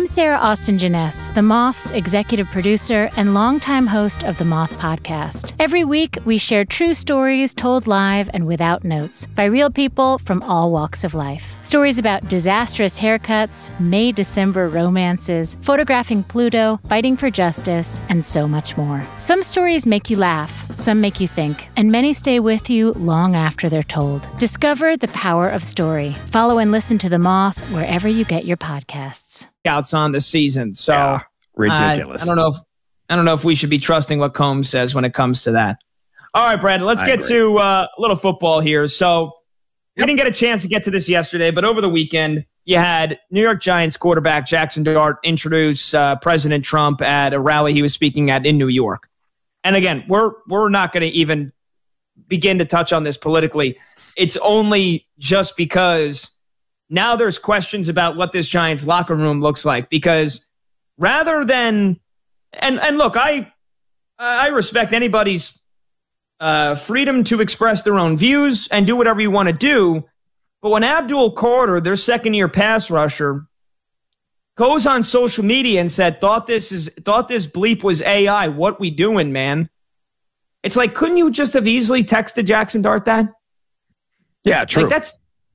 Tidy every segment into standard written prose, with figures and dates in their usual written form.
I'm Sarah Austin Jeunesse, The Moth's executive producer and longtime host of The Moth Podcast. Every week, we share true stories told live and without notes by real people from all walks of life. Stories about disastrous haircuts, May-December romances, photographing Pluto, fighting for justice, and so much more. Some stories make you laugh, some make you think, and many stay with you long after they're told. Discover the power of story. Follow and listen to The Moth wherever you get your podcasts. Outs on the season, so yeah, ridiculous. I don't know if we should be trusting what Combs says when it comes to that. All right, Brad, let's get to a little football here. So we didn't get a chance to get to this yesterday, but over the weekend you had New York Giants quarterback Jackson Dart introduce President Trump at a rally he was speaking at in New York. And again, we're not going to even begin to touch on this politically. It's only just because now there's questions about what this Giants locker room looks like, because rather than and look, I respect anybody's freedom to express their own views and do whatever you want to do. But when Abdul Carter, their second-year pass rusher, goes on social media and said, thought this bleep was AI, what we doing, man? It's like, couldn't you just have easily texted Jackson Dart that? Yeah, true. Like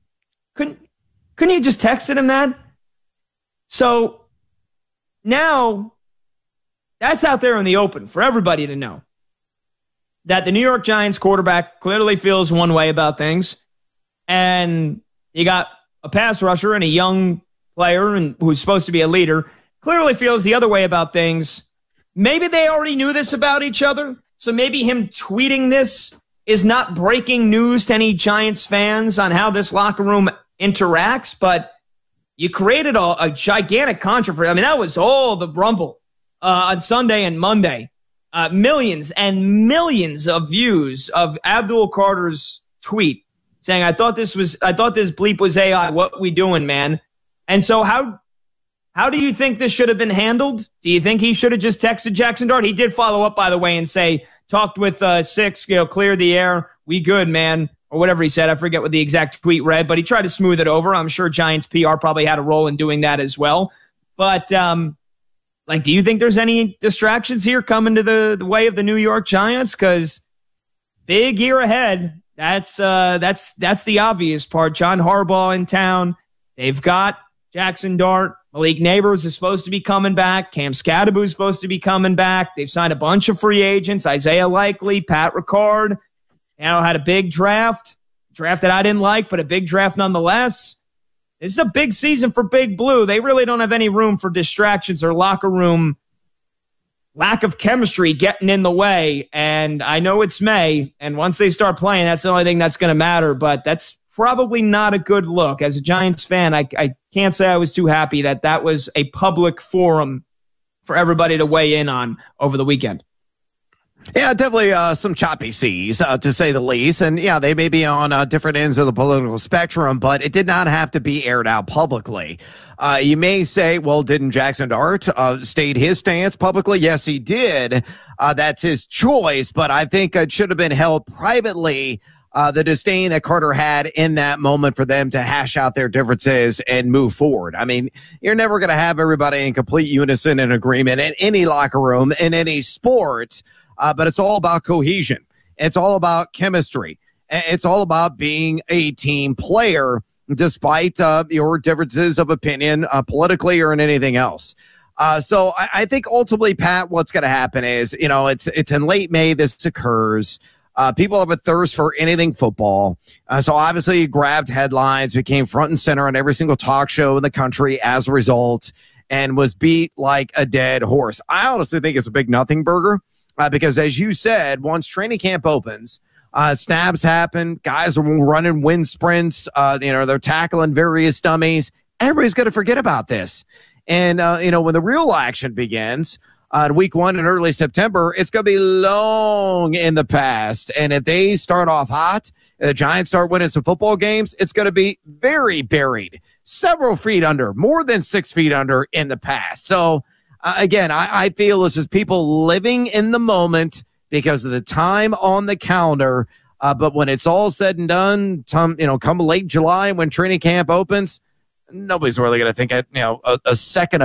couldn't you just texted him that? So now that's out there in the open for everybody to know that the New York Giants quarterback clearly feels one way about things. And you got a pass rusher and a young player and who's supposed to be a leader clearly feels the other way about things. Maybe they already knew this about each other. So maybe him tweeting this is not breaking news to any Giants fans on how this locker room interacts, but you created a gigantic controversy. I mean, that was all the rumble on Sunday and Monday. Millions and millions of views of Abdul Carter's tweet saying, I thought this bleep was AI. What we doing, man? And so how do you think this should have been handled? Do you think he should have just texted Jackson Dart? He did follow up, by the way, and say, talked with Six, clear the air. We good, man. Or whatever he said. I forget what the exact tweet read, but he tried to smooth it over. I'm sure Giants PR probably had a role in doing that as well. But, do you think there's any distractions here coming to the way of the New York Giants? Because big year ahead. That's the obvious part. John Harbaugh in town. They've got Jackson Dart. Malik Neighbors is supposed to be coming back. Cam Scadaboo is supposed to be coming back. They've signed a bunch of free agents. Isaiah Likely, Pat Ricard. Had a big draft that I didn't like, but a big draft nonetheless. This is a big season for Big Blue. They really don't have any room for distractions or locker room lack of chemistry getting in the way. And I know it's May, and once they start playing, that's the only thing that's going to matter. But that's probably not a good look. As a Giants fan, I can't say I was too happy that was a public forum for everybody to weigh in on over the weekend. Yeah, definitely some choppy seas, to say the least. And yeah, they may be on different ends of the political spectrum, but it did not have to be aired out publicly. You may say, well, didn't Jackson Dart state his stance publicly? Yes, he did. That's his choice, but I think it should have been held privately. The disdain that Carter had in that moment for them to hash out their differences and move forward. I mean, you're never going to have everybody in complete unison and agreement in any locker room, in any sport. But it's all about cohesion. It's all about chemistry. It's all about being a team player, despite your differences of opinion politically or in anything else. So I think ultimately, Pat, what's going to happen is, it's in late May this occurs. People have a thirst for anything football. So obviously it grabbed headlines, became front and center on every single talk show in the country as a result, and was beat like a dead horse. I honestly think it's a big nothing burger. Because as you said, once training camp opens, snaps happen, guys are running wind sprints, they're tackling various dummies. Everybody's going to forget about this. And, when the real action begins on week 1 in early September, it's going to be long in the past. And if they start off hot, the Giants start winning some football games, it's going to be very buried, several feet under, more than 6 feet under in the past. So, again, I feel this is people living in the moment because of the time on the calendar. But when it's all said and done, come late July when training camp opens, nobody's really going to think a second